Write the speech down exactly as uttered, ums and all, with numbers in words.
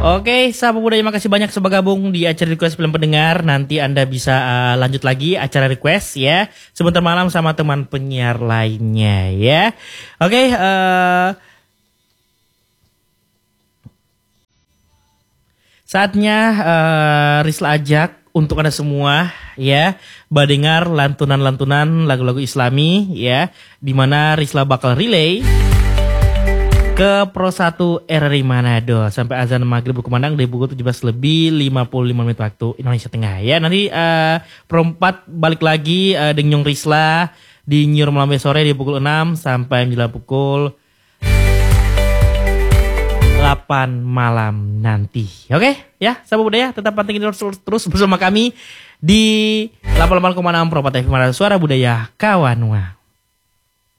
Oke, sahabat budaya, makasih banyak sudah gabung di acara request film pendengar. Nanti Anda bisa uh, lanjut lagi acara request ya, sebentar malam sama teman penyiar lainnya ya. Oke, uh, saatnya uh, Risla ajak untuk Anda semua ya, mendengar lantunan-lantunan lagu-lagu Islami ya, dimana Risla bakal relay ke Pro satu R R I Manado sampai azan maghrib berkumandang di pukul tujuh belas lebih lima puluh lima menit waktu Indonesia Tengah ya. Nanti uh, Pro empat balik lagi uh, dengan Risla di New York malam sore di pukul enam sampai menjelang pukul delapan malam nanti. Oke ya, sahabat budaya, tetap pantengin terus, terus bersama kami di delapan puluh delapan koma enam Pro empat F M, suara budaya Kawanwa.